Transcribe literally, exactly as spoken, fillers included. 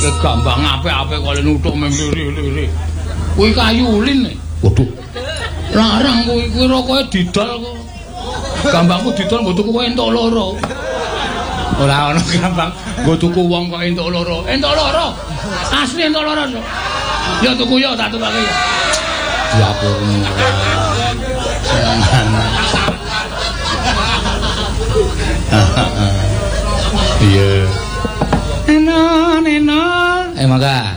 Iki gambang apik-apik kok nuthuk mung liri-liri. Kuwi kayu ulin. Waduh. Larang kuwi kuwi rokoke didol kok. Gambangku didol nggo tuku entuk loro. Ora ana gambang nggo tuku wong kok entuk loro. Entuk loro. Asli entuk loro. Ya tuku yo tak tukake ya. Diapurmu. Iya. Enon enon. Eh maka